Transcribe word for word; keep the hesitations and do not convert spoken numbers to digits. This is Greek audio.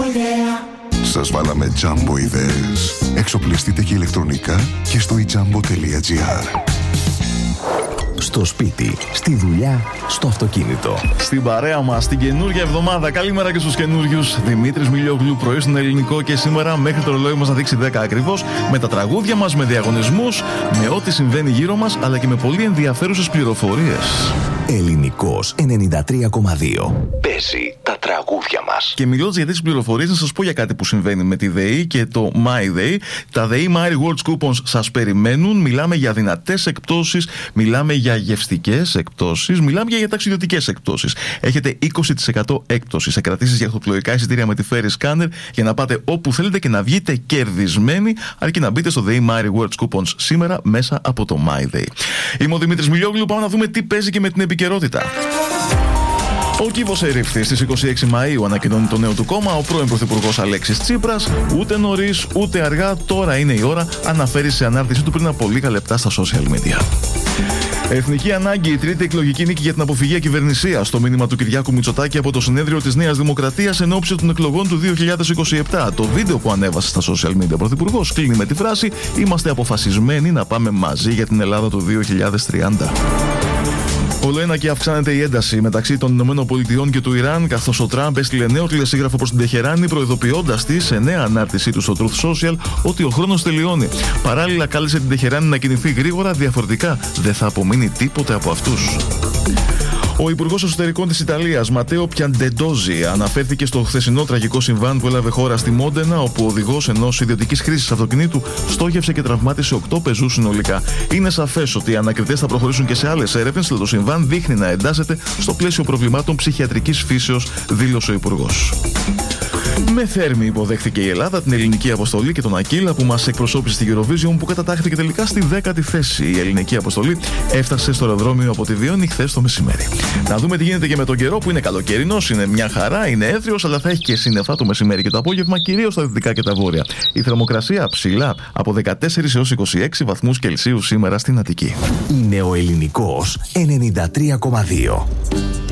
Σας βάλαμε Jumbo ιδέες. Εξοπλιστείτε και ηλεκτρονικά και στο i jumbo τελεία gr. Στο σπίτι, στη δουλειά, στο αυτοκίνητο. Στην παρέα μας την καινούργια εβδομάδα. Καλημέρα και στους καινούριους. Δημήτρης Μιλιόγλου, πρωί στον Ελληνικό, και σήμερα μέχρι το ρολόι μας να δείξει δέκα ακριβώς, με τα τραγούδια μας, με διαγωνισμούς, με ό,τι συμβαίνει γύρω μας, αλλά και με πολύ ενδιαφέρουσες πληροφορίες. Ελληνικός ενενήντα τρία κόμμα δύο. Παίζει τα τραγούδια μας. Και μιλώντας για τις πληροφορίες, να σας πω για κάτι που συμβαίνει με τη ΔΕΗ και το MyDay. Τα ΔΕΗ My Rewards Coupons σας περιμένουν. Μιλάμε για δυνατές εκπτώσεις, μιλάμε για γευστικές εκπτώσεις, μιλάμε για, για ταξιδιωτικές εκπτώσεις. Έχετε είκοσι τοις εκατό έκπτωση σε κρατήσεις για αυτοπλοϊκά εισιτήρια με τη Ferry Scanner για να πάτε όπου θέλετε και να βγείτε κερδισμένοι, αρκεί να μπείτε στο ΔΕΗ My Rewards Coupons σήμερα μέσα από το MyDay. Είμαι ο Δημήτρης Μιλιόγλου. Πάμε να δούμε τι παίζει και με την επικαιρότητα. Ο κύβος ερήφθη στις είκοσι έξι Μαΐου, ανακοινώνει το νέο του κόμμα ο πρώην Πρωθυπουργός Αλέξης Τσίπρας. Ούτε νωρίς ούτε αργά, τώρα είναι η ώρα, αναφέρει σε ανάρτησή του πριν από λίγα λεπτά στα social media. Εθνική ανάγκη, η τρίτη εκλογική νίκη για την αποφυγή ακυβερνησίας. Στο μήνυμα του Κυριάκου Μητσοτάκη από το συνέδριο της Νέας Δημοκρατίας εν ώψη των εκλογών του δύο χιλιάδες είκοσι επτά. Το βίντεο που ανέβασε στα social media ο Πρωθυπουργός κλείνει με τη φράση «Είμαστε αποφασισμένοι να πάμε μαζί για την Ελλάδα του δύο χιλιάδες τριάντα». Όλο ένα και αυξάνεται η ένταση μεταξύ των ΗΠΑ και του Ιράν, καθώς ο Τραμπ έστειλε νέο τηλεσύγραφο προς την Τεχεράνη, προειδοποιώντας τη σε νέα ανάρτησή του στο Truth Social ότι ο χρόνος τελειώνει. Παράλληλα, κάλεσε την Τεχεράνη να κινηθεί γρήγορα, διαφορετικά δεν θα απομείνει τίποτε από αυτούς. Ο Υπουργός Εσωτερικών της Ιταλίας, Ματέο Πιαντεντόζι, αναφέρθηκε στο χθεσινό τραγικό συμβάν που έλαβε χώρα στη Μόντενα, όπου ο οδηγός ενός ιδιωτικής χρήσης αυτοκινήτου στόχευσε και τραυμάτισε οκτώ πεζούς συνολικά. Είναι σαφές ότι οι ανακριτές θα προχωρήσουν και σε άλλες έρευνες, αλλά το συμβάν δείχνει να εντάσσεται στο πλαίσιο προβλημάτων ψυχιατρικής φύσεως, δήλωσε ο Υπουργός. Με θέρμη υποδέχθηκε η Ελλάδα την ελληνική αποστολή και τον Ακύλα που μας εκπροσώπησε στη Eurovision, που κατατάχθηκε τελικά στη δέκατη θέση. Η ελληνική αποστολή έφτασε στο αεροδρόμιο από τη Βιώνη χθες το μεσημέρι. Να δούμε τι γίνεται και με τον καιρό, που είναι καλοκαιρινός, είναι μια χαρά, είναι έθριος, αλλά θα έχει και σύννεφα το μεσημέρι και το απόγευμα, κυρίως στα δυτικά και τα βόρεια. Η θερμοκρασία ψηλά από δεκατέσσερα έως είκοσι έξι βαθμούς Κελσίου σήμερα στην Αττική. Είναι ο Ελληνικός ενενήντα τρία κόμμα δύο.